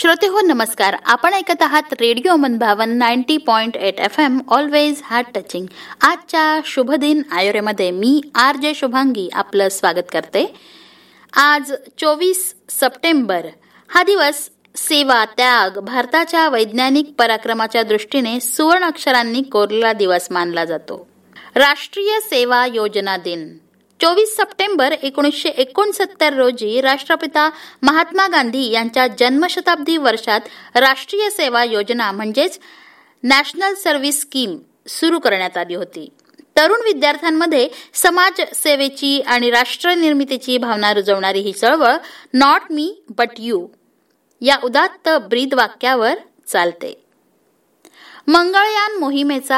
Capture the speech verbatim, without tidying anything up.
श्रोते हो नमस्कार. आपण ऐकत आहात रेडिओ मनभावन ninety point eight F am always heart touching. आजच्या शुभदिन आयोरेमध्ये मी आर जे शुभांगी आपलं स्वागत करते. आज चोवीस सप्टेंबर हा दिवस सेवा त्याग भारताच्या वैज्ञानिक पराक्रमाच्या दृष्टीने सुवर्ण अक्षरांनी कोरलेला दिवस मानला जातो. राष्ट्रीय सेवा योजना दिन चोवीस सप्टेंबर एकोणीसशे एकोणसत्तर रोजी राष्ट्रपिता महात्मा गांधी यांच्या जन्मशताब्दी वर्षात राष्ट्रीय सेवा योजना म्हणजेच नॅशनल सर्व्हिस स्कीम सुरू करण्यात आली होती. तरुण विद्यार्थ्यांमध्ये समाज सेवेची आणि राष्ट्र निर्मितीची भावना रुजवणारी ही चळवळ नॉट मी बट यू या उदात्त ब्रीद वाक्यावर चालते. मंगळयान मोहिमेचा